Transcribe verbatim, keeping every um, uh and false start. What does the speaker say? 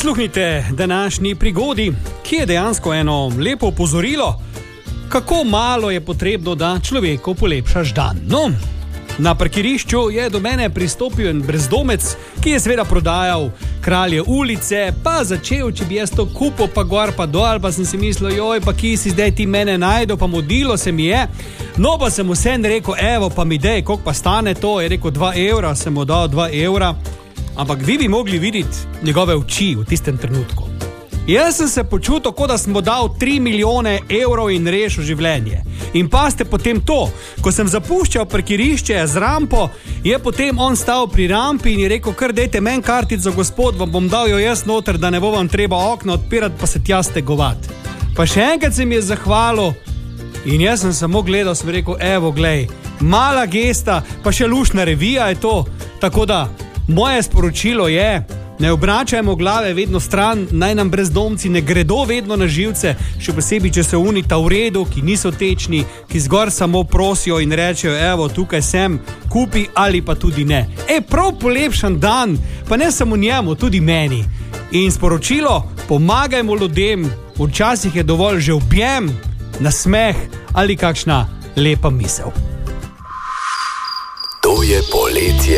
Prisluhnite današnji prigodi, ki je dejansko eno lepo opozorilo, kako malo je potrebno, da človeku polepšaš dan. No, na parkirišču je do mene pristopil en brezdomec, ki je seveda prodajal Kralje ulice, pa začel, če bi jaz to kupil, pa gor pa dol, pa sem si mislil, joj, pa ki si zdaj ti mene najdo, pa modilo se mi je. No, pa sem vsem rekel, evo, pa mi dej, koliko pa stane to, je rekel dva evra, sem mu dal dva evra. Ampak vi bi mogli videti njegove oči v tistem trenutku. Jaz sem se počutil, kot da sem mu dal tri milijone evrov in rešil življenje. In pa ste potem to, ko sem zapuščal parkirišče z rampo, je potem on stal pri rampi in je rekel, kar dejte men kartico, gospod, vam bom dal jo jaz noter, da ne bo vam treba okna odpirati, pa se tja stegovati. Pa še enkrat se mi je zahvalil in jaz sem samo gledal, sem rekel, evo, glej, mala gesta, pa še luštna revija je to, tako da moje sporočilo je, ne obračajmo glave vedno stran, naj nam brezdomci ne gredo vedno na živce, še posebej, če so oni ta v redu, ki niso tečni, ki zgor samo prosijo in rečejo, evo, tukaj sem, kupi ali pa tudi ne. E, prav polepšan dan, pa ne samo njemu, tudi meni. In sporočilo, pomagajmo ljudem, včasih je dovolj že objem, nasmeh ali kakšna lepa misel. To je poletje